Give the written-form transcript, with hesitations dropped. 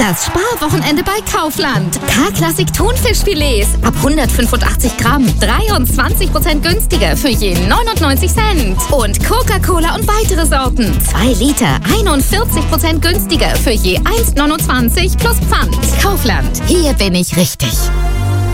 Das Sparwochenende bei Kaufland. K-Klassik Thunfischfilets ab 185 Gramm 23% günstiger für je 99 Cent. Und Coca-Cola und weitere Sorten 2 Liter 41% günstiger für je 1,29 plus Pfand. Kaufland, hier bin ich richtig.